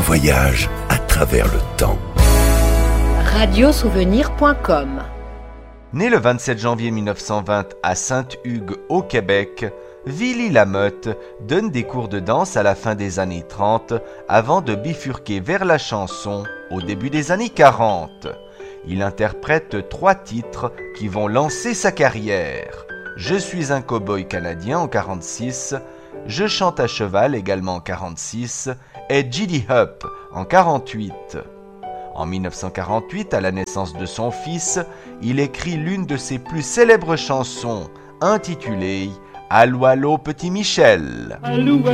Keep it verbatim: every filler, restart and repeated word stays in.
voyage à travers le temps. radio souvenir point com. Né le vingt-sept janvier mille neuf cent vingt à Saint-Hugues au Québec, Willy Lamotte donne des cours de danse à la fin des années trente avant de bifurquer vers la chanson au début des années quarante. Il interprète trois titres qui vont lancer sa carrière. Je suis un cow-boy canadien en quarante-six, Je chante à cheval également en quarante-six et Giddy Up en quarante-huit. En mille neuf cent quarante-huit, à la naissance de son fils, il écrit l'une de ses plus célèbres chansons intitulée « Allô, allô, petit Michel ». Allô,